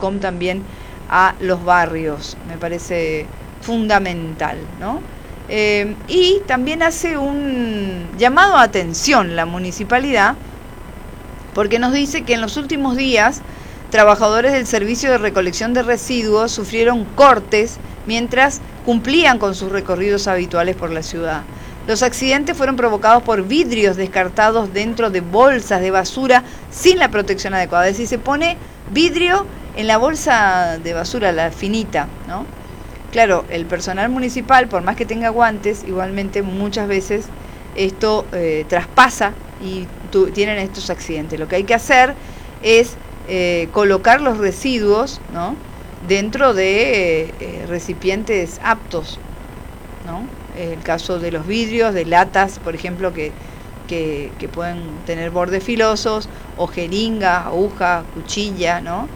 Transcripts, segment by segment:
DIRCOM también a los barrios. Me parece fundamental, ¿no? Y también hace un llamado a atención la municipalidad, porque nos dice que en los últimos días trabajadores del servicio de recolección de residuos sufrieron cortes mientras cumplían con sus recorridos habituales por la ciudad. Los accidentes fueron provocados por vidrios descartados dentro de bolsas de basura sin la protección adecuada. Es decir, se pone vidrio en la bolsa de basura, la finita, ¿no? Claro, el personal municipal, por más que tenga guantes, igualmente muchas veces esto traspasa y tienen estos accidentes. Lo que hay que hacer es colocar los residuos, ¿no?, dentro de recipientes aptos, ¿no? El caso de los vidrios, de latas, por ejemplo, que pueden tener bordes filosos, o jeringa, aguja, cuchilla, ¿no?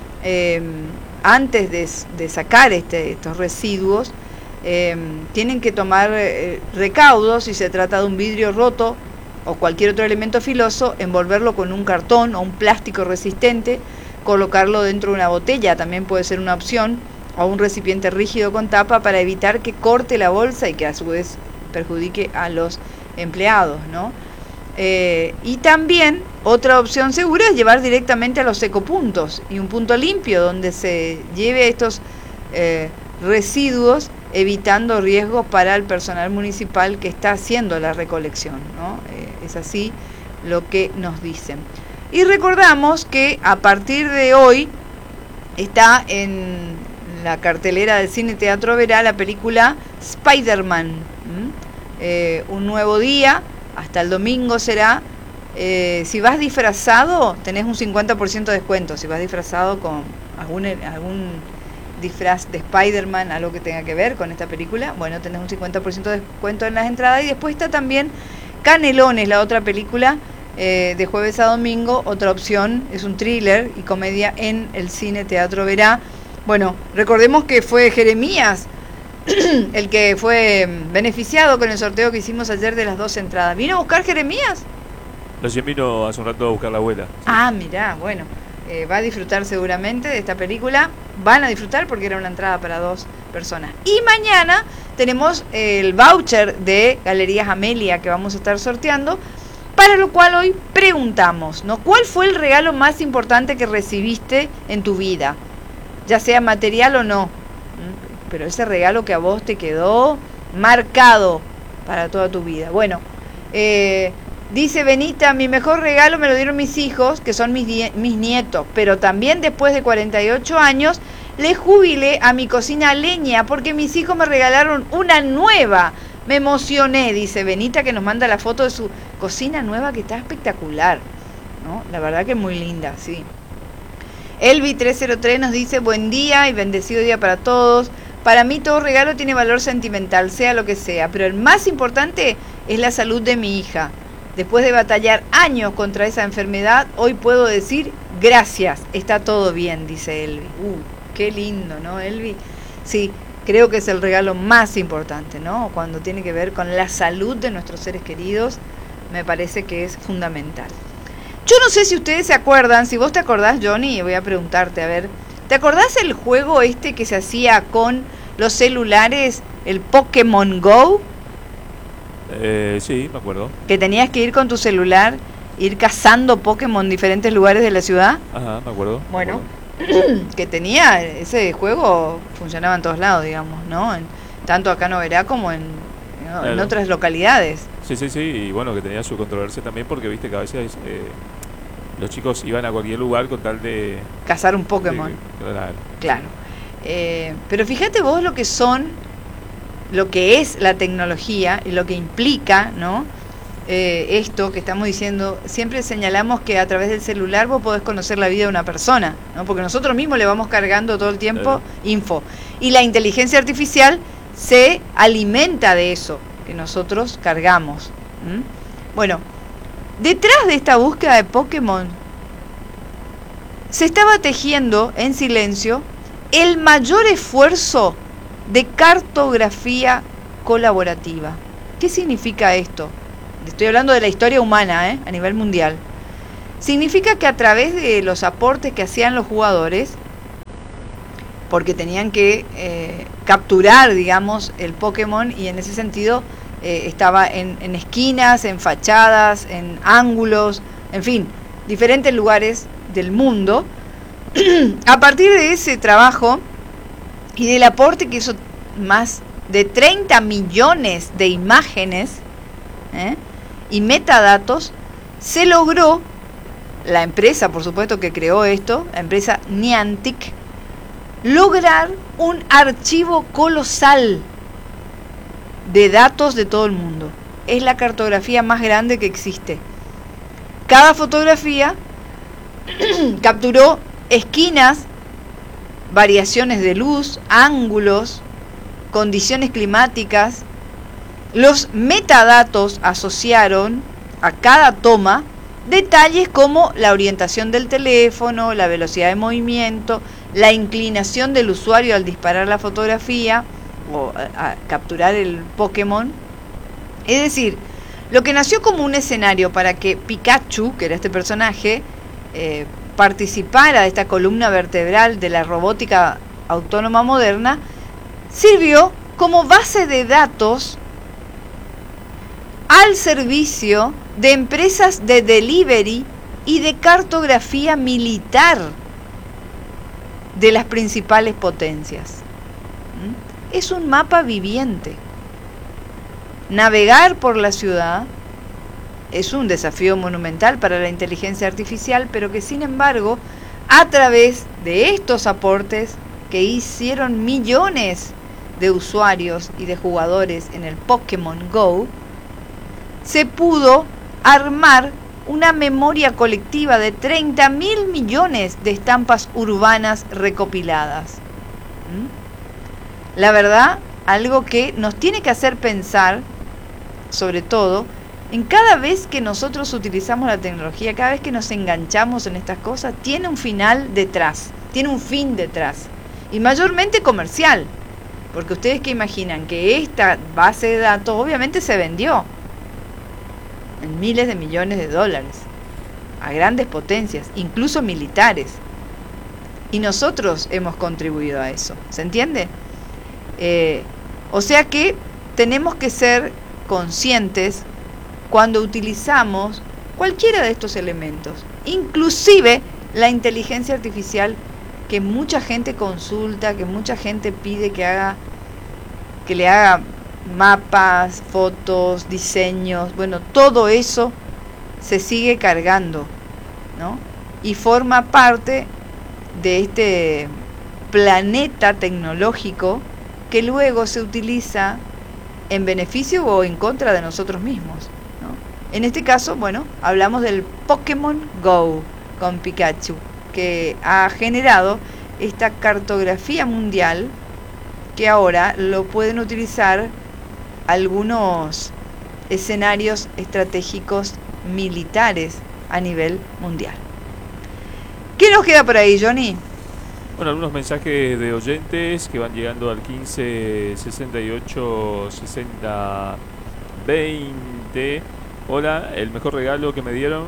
Antes de sacar estos residuos, tienen que tomar recaudos. Si se trata de un vidrio roto o cualquier otro elemento filoso, envolverlo con un cartón o un plástico resistente, colocarlo dentro de una botella, también puede ser una opción, o un recipiente rígido con tapa, para evitar que corte la bolsa y que a su vez perjudique a los empleados, ¿no? Y también otra opción segura es llevar directamente a los ecopuntos y un punto limpio donde se lleve estos residuos, evitando riesgos para el personal municipal que está haciendo la recolección, ¿no? Es así lo que nos dicen. Y recordamos que a partir de hoy está en la cartelera del Cine Teatro Verá la película Spider-Man, un nuevo día, hasta el domingo será. Si vas disfrazado, tenés un 50% de descuento. Si vas disfrazado con algún disfraz de Spider-Man, algo que tenga que ver con esta película, bueno, tenés un 50% de descuento en las entradas. Y después está también Canelones, la otra película, de jueves a domingo. Otra opción es un thriller y comedia en el Cine Teatro Verá. Bueno, recordemos que fue Jeremías el que fue beneficiado con el sorteo que hicimos ayer de las 2 entradas. ¿Vino a buscar Jeremías? Recién vino hace un rato a buscar la abuela. Sí. Ah, mirá, bueno, va a disfrutar seguramente de esta película. Van a disfrutar porque era una entrada para 2 personas. Y mañana tenemos el voucher de Galerías Amelia que vamos a estar sorteando, para lo cual hoy preguntamos, ¿no?, ¿cuál fue el regalo más importante que recibiste en tu vida? Ya sea material o no, pero ese regalo que a vos te quedó marcado para toda tu vida. Bueno, dice Benita, mi mejor regalo me lo dieron mis hijos, que son mis nietos, pero también después de 48 años le jubilé a mi cocina a leña porque mis hijos me regalaron una nueva. Me emocioné, dice Benita, que nos manda la foto de su cocina nueva, que está espectacular, ¿no? La verdad que es muy linda, sí. Elvi 303 nos dice, buen día y bendecido día para todos. Para mí todo regalo tiene valor sentimental, sea lo que sea, pero el más importante es la salud de mi hija. Después de batallar años contra esa enfermedad, hoy puedo decir gracias, está todo bien, dice Elvi. Qué lindo, ¿no, Elvi? Sí, creo que es el regalo más importante, ¿no? Cuando tiene que ver con la salud de nuestros seres queridos, me parece que es fundamental. Yo no sé si ustedes se acuerdan, si vos te acordás, Johnny, voy a preguntarte, a ver, ¿te acordás el juego este que se hacía con los celulares, el Pokémon Go? Sí, me acuerdo. Que tenías que ir con tu celular, ir cazando Pokémon en diferentes lugares de la ciudad. Ajá, me acuerdo. Bueno, que tenía, ese juego funcionaba en todos lados, digamos, ¿no? Tanto acá en Oberá como en otras localidades. Sí, y bueno, que tenía su controversia también porque viste que a veces los chicos iban a cualquier lugar con tal de cazar un Pokémon. Claro. Pero fíjate vos lo que es la tecnología y lo que implica, ¿no? Esto que estamos diciendo, siempre señalamos que a través del celular vos podés conocer la vida de una persona, ¿no? Porque nosotros mismos le vamos cargando todo el tiempo info. Y la inteligencia artificial se alimenta de eso que nosotros cargamos. Bueno, detrás de esta búsqueda de Pokémon se estaba tejiendo en silencio el mayor esfuerzo de cartografía colaborativa. ¿Qué significa esto? Estoy hablando de la historia humana, a nivel mundial. Significa que a través de los aportes que hacían los jugadores, porque tenían que capturar, digamos, el Pokémon, y en ese sentido estaba en esquinas, en fachadas, en ángulos, en fin, diferentes lugares del mundo. A partir de ese trabajo y del aporte que hizo más de 30 millones de imágenes y metadatos, se logró, la empresa, por supuesto, que creó esto, la empresa Niantic, lograr un archivo colosal de datos de todo el mundo. Es la cartografía más grande que existe. Cada fotografía capturó esquinas, variaciones de luz, ángulos, condiciones climáticas. Los metadatos asociaron a cada toma detalles como la orientación del teléfono, la velocidad de movimiento, la inclinación del usuario al disparar la fotografía o a capturar el Pokémon. Es decir, lo que nació como un escenario para que Pikachu, que era este personaje, participara de esta columna vertebral de la robótica autónoma moderna, sirvió como base de datos al servicio de empresas de delivery y de cartografía militar de las principales potencias. Es un mapa viviente. Navegar por la ciudad es un desafío monumental para la inteligencia artificial, pero que sin embargo, a través de estos aportes que hicieron millones de usuarios y de jugadores en el Pokémon Go, se pudo armar una memoria colectiva de 30.000 millones de estampas urbanas recopiladas. La verdad, algo que nos tiene que hacer pensar, sobre todo, en cada vez que nosotros utilizamos la tecnología, cada vez que nos enganchamos en estas cosas, tiene un final detrás, tiene un fin detrás, y mayormente comercial, porque ustedes que imaginan que esta base de datos obviamente se vendió en miles de millones de dólares a grandes potencias, incluso militares, y nosotros hemos contribuido a eso, ¿se entiende? O sea que tenemos que ser conscientes cuando utilizamos cualquiera de estos elementos, inclusive la inteligencia artificial, que mucha gente consulta, que mucha gente pide que le haga mapas, fotos, diseños. Bueno, todo eso se sigue cargando, ¿no? Y forma parte de este planeta tecnológico que luego se utiliza en beneficio o en contra de nosotros mismos, ¿no? En este caso, bueno, hablamos del Pokémon Go con Pikachu, que ha generado esta cartografía mundial que ahora lo pueden utilizar algunos escenarios estratégicos militares a nivel mundial. ¿Qué nos queda por ahí, Johnny? Bueno, algunos mensajes de oyentes que van llegando al 15 68 60 20. Hola, el mejor regalo que me dieron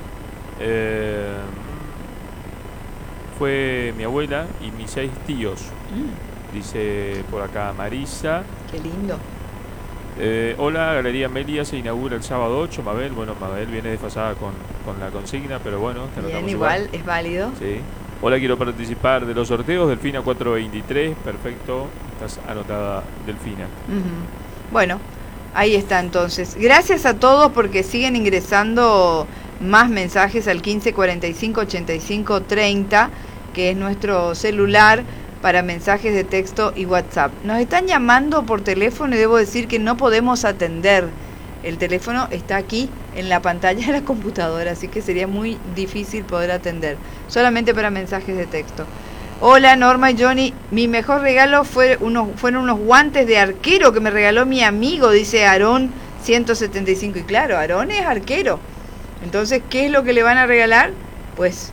fue mi abuela y mis 6 tíos. Dice por acá Marisa. Qué lindo. Hola, Galería Amelia se inaugura el sábado 8. Mabel, bueno, Mabel viene desfasada con la consigna, pero bueno, te bien, igual, es válido. Sí. Hola, quiero participar de los sorteos Delfina 423. Perfecto, estás anotada, Delfina. Bueno, ahí está entonces. Gracias a todos porque siguen ingresando más mensajes al 15 45 85 30, que es nuestro celular para mensajes de texto y WhatsApp. Nos están llamando por teléfono y debo decir que no podemos atender. El teléfono está aquí en la pantalla de la computadora, así que sería muy difícil poder atender. Solamente para mensajes de texto. Hola Norma y Johnny, mi mejor regalo fueron unos guantes de arquero que me regaló mi amigo, dice Aarón 175. Y claro, Aarón es arquero. Entonces, ¿qué es lo que le van a regalar? Pues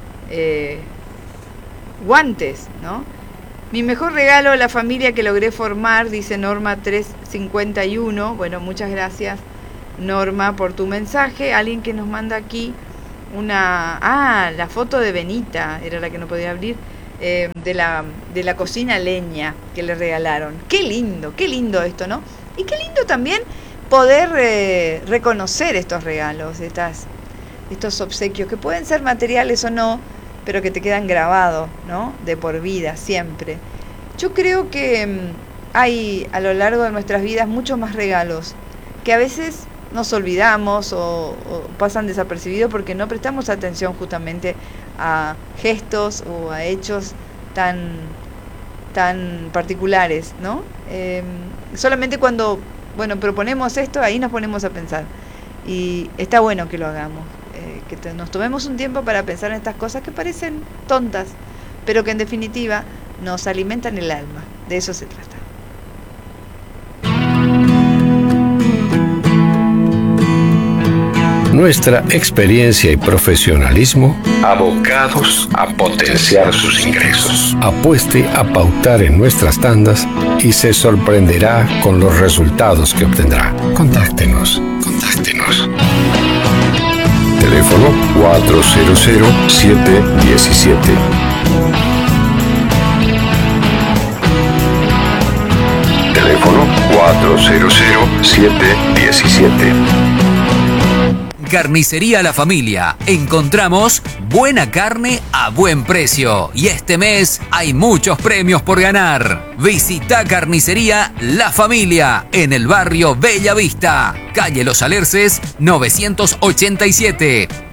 guantes, ¿no? Mi mejor regalo a la familia que logré formar, dice Norma 351. Bueno, muchas gracias Norma por tu mensaje. Alguien que nos manda aquí la foto de Benita, era la que no podía abrir. de la cocina leña que le regalaron. Qué lindo esto, ¿no? Y qué lindo también poder reconocer estos regalos, estos obsequios, que pueden ser materiales o no, pero que te quedan grabados, ¿no? De por vida, siempre. Yo creo que hay a lo largo de nuestras vidas muchos más regalos que a veces nos olvidamos o pasan desapercibidos porque no prestamos atención justamente a gestos o a hechos tan particulares, ¿no? Solamente cuando, proponemos esto, ahí nos ponemos a pensar. Y está bueno que lo hagamos, que nos tomemos un tiempo para pensar en estas cosas que parecen tontas, pero que en definitiva nos alimentan el alma. De eso se trata. Nuestra experiencia y profesionalismo abocados a potenciar sus ingresos. Apueste a pautar en nuestras tandas y se sorprenderá con los resultados que obtendrá. Contáctenos. Teléfono 400-717. Teléfono 400-717. Carnicería La Familia. Encontramos buena carne a buen precio. Y este mes hay muchos premios por ganar. Visita Carnicería La Familia en el barrio Bella Vista, calle Los Alerces 987.